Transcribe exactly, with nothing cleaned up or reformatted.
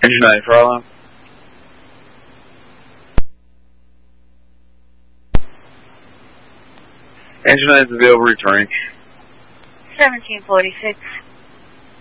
Engine nine for Arlo. Engine nine is available returning. seventeen forty-six.